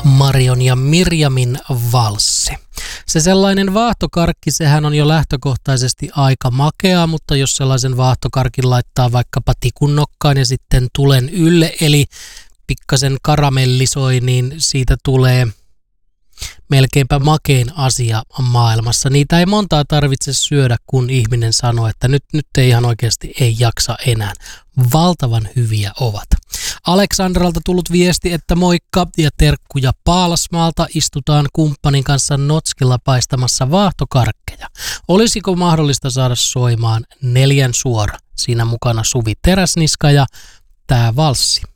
Marion ja Mirjamin valssi. Se sellainen vaahtokarkki, sehän on jo lähtökohtaisesti aika makea, mutta jos sellaisen vaahtokarkin laittaa vaikkapa tikun nokkaan ja sitten tulen ylle, eli pikkasen karamellisoi, niin siitä tulee melkeinpä makein asia maailmassa. Niitä ei montaa tarvitse syödä, kun ihminen sanoo, että nyt ei ihan oikeasti ei jaksa enää. Valtavan hyviä ovat. Aleksandralta tullut viesti, että moikka ja terkkuja Paalasmaalta, istutaan kumppanin kanssa notskilla paistamassa vaahtokarkkeja. Olisiko mahdollista saada soimaan 4 suora? Siinä mukana Suvi Teräsniska ja tää valssi.